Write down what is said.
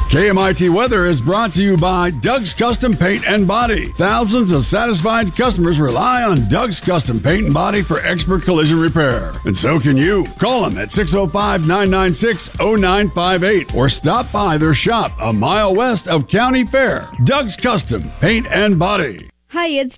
KMIT Weather is brought to you by Doug's Custom Paint and Body. Thousands of satisfied customers rely on Doug's Custom Paint and Body for expert collision repair. And so can you. Call them at 605-996-0958 or stop by their shop a mile west of County Fair. Doug's Custom Paint and Body. Hi, it's